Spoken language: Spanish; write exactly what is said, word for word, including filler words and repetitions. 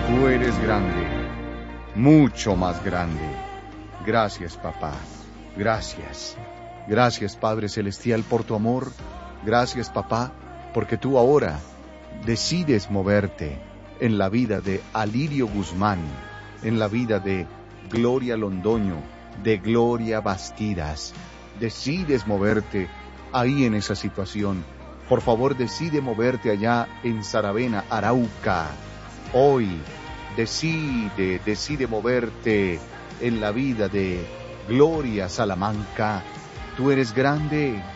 Tú eres grande, mucho más grande. Gracias, papá. Gracias. Gracias, Padre Celestial, por tu amor. Gracias, papá, porque tú ahora decides moverte en la vida de Alirio Guzmán, en la vida de Gloria Londoño, de Gloria Bastidas. Decides moverte ahí en esa situación. Por favor, decide moverte allá en Saravena, Arauca. Hoy, decide, decide moverte en la vida de Gloria Salamanca. Tú eres grande,